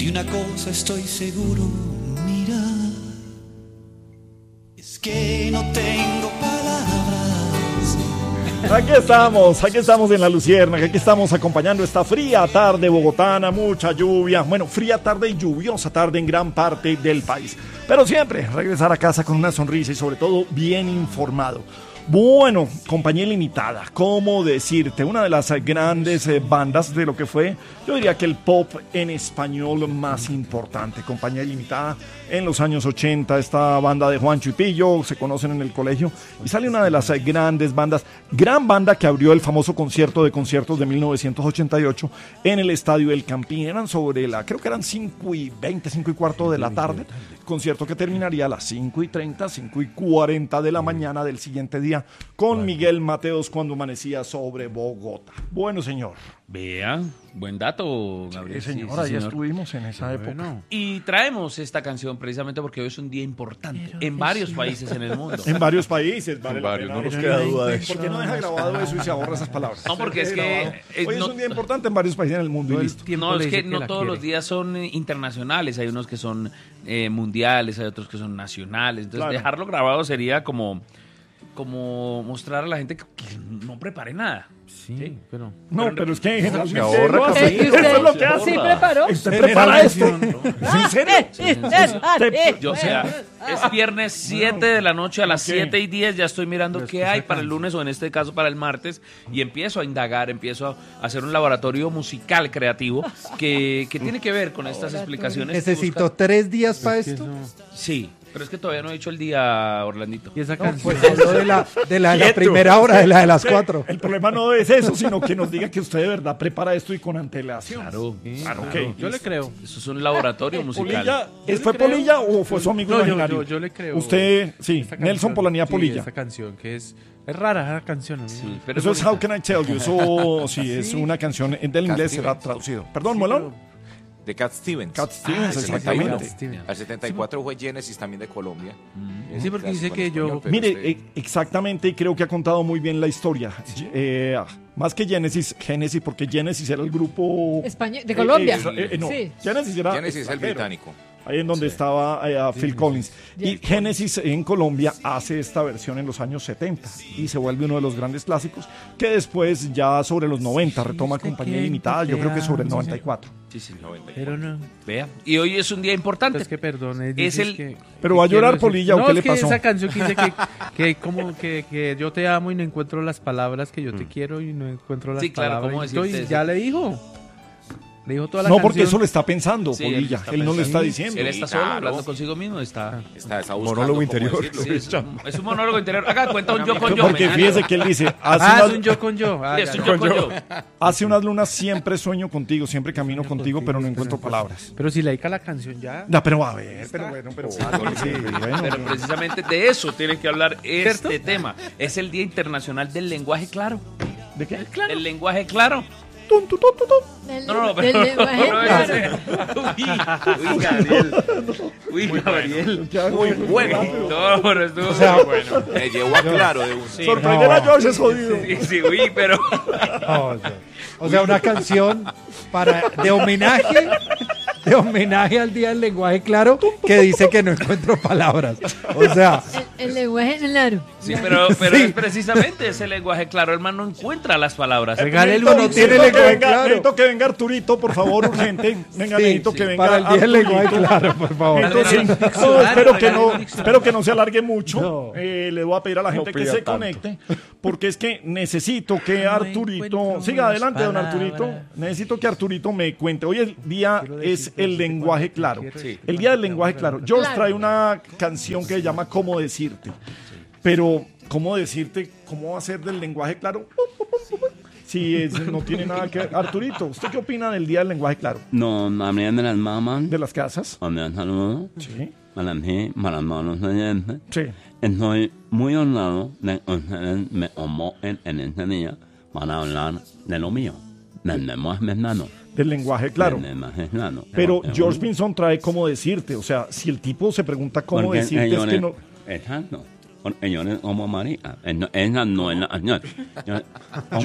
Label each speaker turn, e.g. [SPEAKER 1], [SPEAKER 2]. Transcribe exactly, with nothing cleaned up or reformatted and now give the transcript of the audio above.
[SPEAKER 1] De una cosa estoy seguro, mira, es que no tengo palabras.
[SPEAKER 2] Aquí estamos, aquí estamos en La Luciérnaga, aquí estamos acompañando esta fría tarde bogotana, mucha lluvia, bueno, fría tarde y lluviosa tarde en gran parte del país. Pero siempre regresar a casa con una sonrisa y sobre todo bien informado. Bueno, Compañía Limitada, ¿cómo decirte? Una de las grandes eh, bandas de lo que fue, yo diría que el pop en español más importante. Compañía Limitada en los años ochenta, esta banda de Juancho y Pillo, se conocen en el colegio, y sale una de las eh, grandes bandas, gran banda que abrió el famoso concierto de conciertos de mil novecientos ochenta y ocho en el Estadio El Campín. Eran sobre la, creo que eran cinco y veinte, cinco y cuarto de la tarde, concierto que terminaría a las cinco y treinta, cinco y cuarenta de la mañana del siguiente día, con Miguel Mateos cuando amanecía sobre Bogotá. Bueno, señor.
[SPEAKER 3] Vea, buen dato, Gabriel.
[SPEAKER 2] Sí, señor,
[SPEAKER 3] sí, sí,
[SPEAKER 2] ya
[SPEAKER 3] señor.
[SPEAKER 2] estuvimos en esa
[SPEAKER 3] Bueno.
[SPEAKER 2] época.
[SPEAKER 3] Y traemos esta canción precisamente porque hoy es un día importante en varios países en el mundo.
[SPEAKER 2] En varios países, vale
[SPEAKER 4] En
[SPEAKER 2] la
[SPEAKER 4] varios,
[SPEAKER 2] pena.
[SPEAKER 4] no nos queda duda de eso.
[SPEAKER 2] ¿Por qué no deja grabado eso y se ahorra esas palabras?
[SPEAKER 3] No, porque es que, eh,
[SPEAKER 2] Hoy
[SPEAKER 3] no-
[SPEAKER 2] es un día importante en varios países en el mundo y listo.
[SPEAKER 3] No, es que no todos los días son eh, internacionales, hay unos que son eh, mundiales, hay otros que son nacionales. Entonces,
[SPEAKER 2] Claro.
[SPEAKER 3] dejarlo grabado sería como, como mostrar a la gente que, que no prepare nada.
[SPEAKER 4] Sí, pero...
[SPEAKER 2] No, pero es que generalmente
[SPEAKER 4] ahorra,
[SPEAKER 2] lo hace.
[SPEAKER 4] Camilo.
[SPEAKER 2] Eso es lo que hace.
[SPEAKER 5] ¿Sí preparó?
[SPEAKER 2] Usted prepara esto. ¿En serio?
[SPEAKER 5] Eh,
[SPEAKER 3] Yo, o sea, es viernes siete de la noche, a las
[SPEAKER 2] Ok.
[SPEAKER 3] siete y diez ya estoy mirando qué hay para el lunes o en este caso para el martes y empiezo a indagar, empiezo a hacer un laboratorio musical creativo que, que tiene que ver con estas explicaciones.
[SPEAKER 6] Necesito tres días para esto.
[SPEAKER 3] Sí, pero es que todavía no he hecho el día, Orlandito.
[SPEAKER 4] Y esa
[SPEAKER 6] No,
[SPEAKER 4] canción...
[SPEAKER 6] pues hablo de la, de la, de la
[SPEAKER 2] Quieto.
[SPEAKER 6] primera hora, de la de las cuatro.
[SPEAKER 2] El problema no es eso, sino que nos diga que usted de verdad prepara esto y con antelación.
[SPEAKER 3] Claro,
[SPEAKER 2] Claro, ok.
[SPEAKER 4] Yo le creo.
[SPEAKER 3] eso es un laboratorio musical.
[SPEAKER 2] ¿Polilla?
[SPEAKER 4] Yo le
[SPEAKER 2] ¿Fue
[SPEAKER 4] creo.
[SPEAKER 2] Polilla o fue su amigo
[SPEAKER 4] No, yo,
[SPEAKER 2] imaginario?
[SPEAKER 4] yo, yo le creo.
[SPEAKER 2] Usted, sí,
[SPEAKER 4] Esta
[SPEAKER 2] Nelson
[SPEAKER 4] canción,
[SPEAKER 2] Polanía
[SPEAKER 4] sí,
[SPEAKER 2] Polilla.
[SPEAKER 4] esta canción que es... Es rara esa canción. ¿no?
[SPEAKER 3] Sí, pero
[SPEAKER 2] Eso es
[SPEAKER 3] bonita.
[SPEAKER 2] How Can I Tell You. Eso sí, es
[SPEAKER 4] Sí.
[SPEAKER 2] una canción del inglés,
[SPEAKER 7] Cat
[SPEAKER 2] será
[SPEAKER 7] Stevens.
[SPEAKER 2] traducido. Perdón,
[SPEAKER 4] Sí,
[SPEAKER 2] Molón.
[SPEAKER 4] pero-
[SPEAKER 7] De Cat Stevens.
[SPEAKER 2] Cat Stevens,
[SPEAKER 7] Ah,
[SPEAKER 2] exactamente.
[SPEAKER 7] setenta y uno. Al setenta y cuatro fue Genesis también de Colombia. Es
[SPEAKER 4] Sí, porque
[SPEAKER 7] un
[SPEAKER 4] dice
[SPEAKER 7] clásico
[SPEAKER 4] que
[SPEAKER 7] en
[SPEAKER 4] yo-
[SPEAKER 7] español, pero
[SPEAKER 2] Mire,
[SPEAKER 7] este-
[SPEAKER 2] eh, exactamente, y creo que ha contado muy bien la historia. Eh, más que Genesis, Genesis, porque Genesis era el grupo...
[SPEAKER 5] Español, de Colombia.
[SPEAKER 2] Eh, eh, eh, no,
[SPEAKER 5] Sí.
[SPEAKER 2] Genesis era
[SPEAKER 7] Genesis es el
[SPEAKER 2] extranjero.
[SPEAKER 7] británico.
[SPEAKER 2] Ahí en donde
[SPEAKER 7] Sí.
[SPEAKER 2] estaba eh, Phil Collins. Y
[SPEAKER 5] Yes.
[SPEAKER 2] Genesis en Colombia hace esta versión en los años setenta y se vuelve uno de los grandes clásicos que después ya sobre los noventa retoma
[SPEAKER 4] usted
[SPEAKER 2] Compañía
[SPEAKER 4] quiere
[SPEAKER 2] Limitada, yo creo que sobre el
[SPEAKER 4] que
[SPEAKER 2] noventa y cuatro.
[SPEAKER 3] Sí, sí, no.
[SPEAKER 4] Pero no.
[SPEAKER 3] Vea. Y hoy es un día importante.
[SPEAKER 4] Es que perdone.
[SPEAKER 3] Es
[SPEAKER 4] dices
[SPEAKER 3] el-
[SPEAKER 4] que-
[SPEAKER 2] Pero
[SPEAKER 4] que
[SPEAKER 2] va a llorar
[SPEAKER 4] quiero decir-
[SPEAKER 2] Polilla, ¿o
[SPEAKER 4] no,
[SPEAKER 2] qué
[SPEAKER 4] es
[SPEAKER 2] le
[SPEAKER 4] que
[SPEAKER 2] pasó?
[SPEAKER 4] esa canción que dice que, que como que, que yo te amo y no encuentro las palabras que yo te quiero y no encuentro las
[SPEAKER 3] Sí, claro,
[SPEAKER 4] palabras.
[SPEAKER 3] ¿cómo
[SPEAKER 4] y estoy-
[SPEAKER 3] decirte eso?
[SPEAKER 4] ya le dijo. Le dijo toda la
[SPEAKER 2] No,
[SPEAKER 4] canción.
[SPEAKER 2] porque eso lo está pensando,
[SPEAKER 3] Sí,
[SPEAKER 2] Polilla.
[SPEAKER 3] está
[SPEAKER 2] Él no lo
[SPEAKER 3] pensando.
[SPEAKER 2] está diciendo.
[SPEAKER 3] Él está
[SPEAKER 7] Sí,
[SPEAKER 3] solo
[SPEAKER 7] claro.
[SPEAKER 3] hablando consigo mismo. Está.
[SPEAKER 7] Está, está buscando
[SPEAKER 4] Monólogo
[SPEAKER 7] cómo
[SPEAKER 4] interior.
[SPEAKER 7] decirlo.
[SPEAKER 3] Sí, es, un, es un monólogo interior. Haga cuenta un yo con yo.
[SPEAKER 2] Porque
[SPEAKER 3] me
[SPEAKER 2] fíjese
[SPEAKER 3] encanta.
[SPEAKER 2] que él dice, hace,
[SPEAKER 4] Ah,
[SPEAKER 2] unas,
[SPEAKER 4] es un yo con yo. Ah,
[SPEAKER 3] Sí, es
[SPEAKER 4] ya,
[SPEAKER 3] un
[SPEAKER 4] ya.
[SPEAKER 3] yo con yo.
[SPEAKER 2] hace unas lunas siempre sueño contigo, siempre camino contigo, pero no encuentro palabras.
[SPEAKER 4] Pero si le dedica la canción ya.
[SPEAKER 2] No, pero a ver, pero bueno, pero sí, bueno,
[SPEAKER 3] Pero precisamente de eso tiene que hablar este tema. Es el Día Internacional del Lenguaje Claro.
[SPEAKER 2] ¿de qué?
[SPEAKER 3] El lenguaje claro.
[SPEAKER 2] Tun, tu, tu, tu, tu.
[SPEAKER 5] Del-
[SPEAKER 3] No, no, no,
[SPEAKER 5] del
[SPEAKER 3] pero
[SPEAKER 5] lenguaje
[SPEAKER 3] no,
[SPEAKER 5] claro.
[SPEAKER 3] ese. Uy, uy, Gabriel. Uy, Gabriel.
[SPEAKER 2] ¿Qué hago?
[SPEAKER 7] Muy bueno.
[SPEAKER 3] No, pero estuvo
[SPEAKER 6] O sea,
[SPEAKER 3] muy bueno.
[SPEAKER 7] Me llevó a claro de un...
[SPEAKER 3] Sí,
[SPEAKER 2] Sorprender a George es jodido.
[SPEAKER 3] sí, sí, uy, pero
[SPEAKER 6] No, no. O sea, una canción para de homenaje, de homenaje al Día del Lenguaje Claro, que dice que no encuentro palabras. O sea,
[SPEAKER 5] El, el lenguaje claro.
[SPEAKER 3] sí, pero, pero
[SPEAKER 6] Sí.
[SPEAKER 3] es precisamente ese lenguaje claro. El man no encuentra las palabras.
[SPEAKER 6] Regálelo,
[SPEAKER 2] Necesito-
[SPEAKER 6] no tiene
[SPEAKER 2] necesito que
[SPEAKER 6] lenguaje
[SPEAKER 2] venga-
[SPEAKER 6] claro.
[SPEAKER 2] Necesito que venga Arturito, por favor, urgente. Venga,
[SPEAKER 6] Sí,
[SPEAKER 2] necesito
[SPEAKER 6] sí,
[SPEAKER 2] que venga
[SPEAKER 6] para el Día del
[SPEAKER 2] Arturito.
[SPEAKER 6] Lenguaje Claro, por favor.
[SPEAKER 2] Entonces,
[SPEAKER 3] Regálale un
[SPEAKER 2] no,
[SPEAKER 3] diccionario,
[SPEAKER 2] espero, que
[SPEAKER 3] regálale
[SPEAKER 2] no,
[SPEAKER 3] un diccionario.
[SPEAKER 2] espero que no se alargue mucho.
[SPEAKER 6] No.
[SPEAKER 2] Eh, le voy a pedir a la gente que
[SPEAKER 4] pida
[SPEAKER 2] se
[SPEAKER 4] tanto.
[SPEAKER 2] conecte, porque es que necesito que
[SPEAKER 4] No
[SPEAKER 2] Arturito...
[SPEAKER 4] encuentro
[SPEAKER 2] Siga
[SPEAKER 4] las
[SPEAKER 2] adelante, don
[SPEAKER 4] palabras.
[SPEAKER 2] Arturito. Necesito que Arturito me cuente. Hoy el día
[SPEAKER 4] Quiero
[SPEAKER 2] es
[SPEAKER 4] decirte,
[SPEAKER 2] el
[SPEAKER 4] no sé
[SPEAKER 2] lenguaje
[SPEAKER 4] cuánto
[SPEAKER 2] claro.
[SPEAKER 4] quiero decir.
[SPEAKER 2] El día del lenguaje claro. George
[SPEAKER 5] Claro.
[SPEAKER 2] trae una canción que se llama Cómo decirte. Pero, ¿cómo decirte? ¿Cómo va a ser del lenguaje claro? Si es- no tiene nada que ver. Arturito, ¿usted qué opina del día del lenguaje claro?
[SPEAKER 8] No, mañana las mamás,
[SPEAKER 2] ¿De las casas?
[SPEAKER 8] donde saludo,
[SPEAKER 2] Sí.
[SPEAKER 8] para mí, para los oyentes.
[SPEAKER 2] Sí.
[SPEAKER 8] Estoy muy honrado de que ustedes me convoquen en este día para hablar de lo mío, del lenguaje mexicano.
[SPEAKER 2] Del lenguaje claro.
[SPEAKER 8] Del lenguaje mexicano.
[SPEAKER 2] Pero
[SPEAKER 8] Porque
[SPEAKER 2] George
[SPEAKER 8] uno-
[SPEAKER 2] Pinson trae cómo decirte. O sea, si el tipo se pregunta cómo
[SPEAKER 8] porque
[SPEAKER 2] decirte, es
[SPEAKER 8] ellos
[SPEAKER 2] que
[SPEAKER 8] es-
[SPEAKER 2] no.
[SPEAKER 8] Exacto. Porque ellos es como marica. Esa no es la canción. Yo-